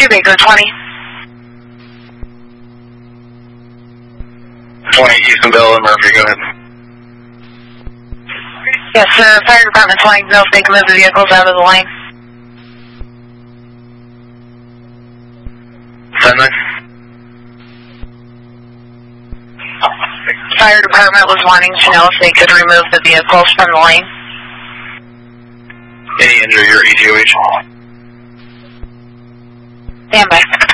2 Baker 20. 20 Eastonville and Murphy, go ahead. Yes, sir. Fire department's wanting to know if they can move the vehicles out of the lane. 10-9. Fire department was wanting to know if they could remove the vehicles from the lane. Any injury or ETOH? Stand by.